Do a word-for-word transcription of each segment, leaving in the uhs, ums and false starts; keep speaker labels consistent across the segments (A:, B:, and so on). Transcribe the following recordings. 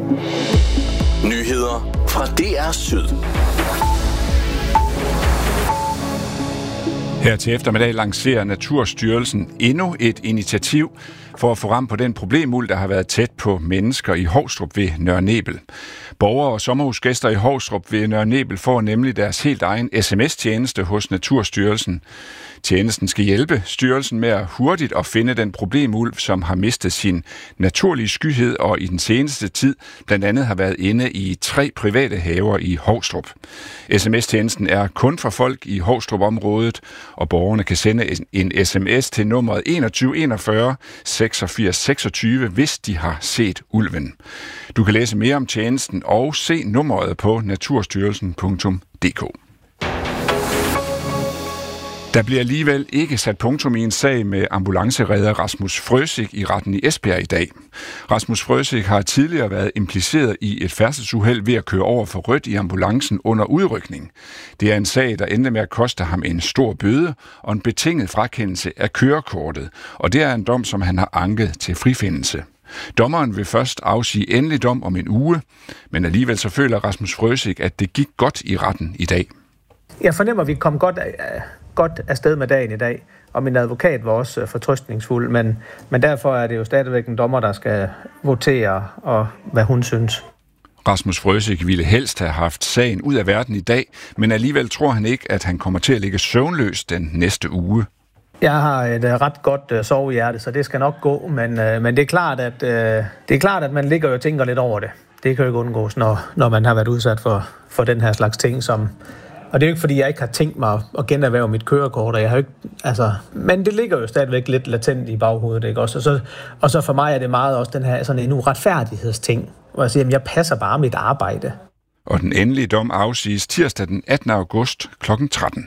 A: Nyheder fra D R Syd.
B: Her til eftermiddag lancerer Naturstyrelsen endnu et initiativ for at få ram på den problemuld, der har været tæt på mennesker i Hovstrup ved Nørre Nebel. Borgere og sommerhusgæster i Hovstrup ved Nørre Nebel får nemlig deres helt egen sms-tjeneste hos Naturstyrelsen. Tjenesten skal hjælpe styrelsen med at hurtigt at finde den problemulv, som har mistet sin naturlige skyhed og i den seneste tid blandt andet har været inde i tre private haver i Hovstrup. sms-tjenesten er kun for folk i Hovstrup-området, og borgerne kan sende en sms til nummeret enogtyve enogfyrre seksogfirs seksogtyve, hvis de har set ulven. Du kan læse mere om tjenesten og se nummeret på naturstyrelsen punktum d k. Der bliver alligevel ikke sat punktum i en sag med ambulanceredder Rasmus Frøsig i retten i Esbjerg i dag. Rasmus Frøsig har tidligere været impliceret i et færdselsuheld ved at køre over for rødt i ambulancen under udrykning. Det er en sag, der endte med at koste ham en stor bøde og en betinget frakendelse af kørekortet, og det er en dom, som han har anket til frifindelse. Dommeren vil først afsige endelig dom om en uge, men alligevel så føler Rasmus Frøsig, at det gik godt i retten i dag.
C: Jeg fornemmer, at vi kom godt af, godt afsted med dagen i dag, og min advokat var også fortrøstningsfuld, men, men derfor er det jo stadigvæk en dommer, der skal votere, og hvad hun synes.
B: Rasmus Frøsig ville helst have haft sagen ud af verden i dag, men alligevel tror han ikke, at han kommer til at ligge søvnløs den næste uge.
C: Jeg har et uh, ret godt uh, sovehjerte, så det skal nok gå, men, uh, men det, er klart, at, uh, det er klart, at man ligger og tænker lidt over det. Det kan jo ikke undgås, når, når man har været udsat for, for den her slags ting, som... Og det er jo ikke, fordi jeg ikke har tænkt mig at generhverve mit kørekort, og jeg har ikke, altså, men det ligger jo stadigvæk lidt latent i baghovedet, ikke også? Og så, og så for mig er det meget også den her sådan en uretfærdighedsting, hvor jeg siger, at jeg passer bare mit arbejde.
B: Og den endelige dom afsiges tirsdag den attende august klokken tretten.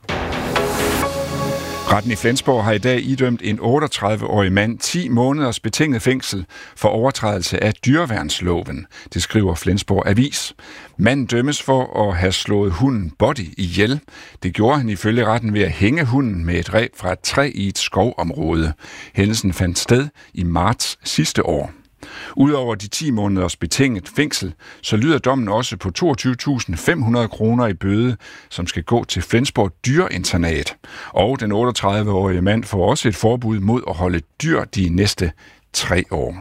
B: Retten i Flensborg har i dag idømt en otteogtredive-årig mand ti måneders betinget fængsel for overtrædelse af dyreværnsloven. Det skriver Flensborg Avis. Manden dømmes for at have slået hunden Body ihjel. Det gjorde han ifølge retten ved at hænge hunden med et reb fra et træ i et skovområde. Hændelsen fandt sted i marts sidste år. Udover de ti måneders betinget fængsel, så lyder dommen også på toogtyve tusind fem hundrede kroner i bøde, som skal gå til Flensborg Dyrinternat. Og den otteogtredive-årige mand får også et forbud mod at holde dyr de næste tre år.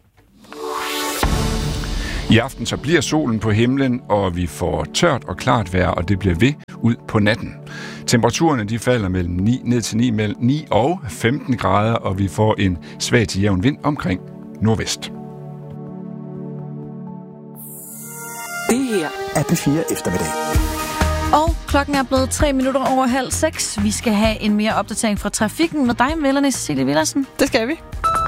B: I aften så bliver solen på himlen, og vi får tørt og klart vejr, og det bliver ved ud på natten. Temperaturerne de falder mellem ni, ned til ni, mellem ni og femten grader, og vi får en svag til jævn vind omkring nordvest.
A: Det her er P fire eftermiddag.
D: Og klokken er blevet tre minutter over halv seks. Vi skal have en mere opdatering fra trafikken med dig, Melanie Cecilie Villersen.
E: Det skal vi.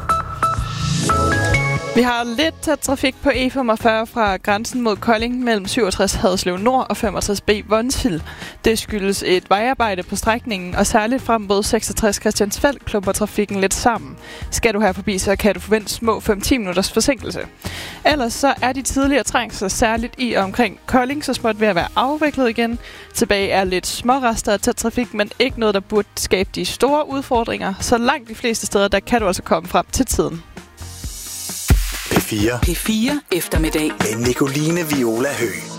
E: Vi har lidt tæt trafik på E femogfyrre fra grænsen mod Kolding mellem syvogtres Haderslev Nord og femogtres B Vonsild. Det skyldes et vejarbejde på strækningen, og særligt frem mod seksogtres Christiansfeld klumper trafikken lidt sammen. Skal du her forbi, så kan du forvente små fem til ti minutters forsinkelse. Ellers så er de tidligere trængsler særligt i og omkring Kolding så småt ved at være afviklet igen. Tilbage er lidt smårester af tæt trafik, men ikke noget, der burde skabe de store udfordringer. Så langt de fleste steder, der kan du altså komme frem til tiden.
A: P fire.
F: P fire eftermiddag.
A: Med Nicoline Viola Høgh.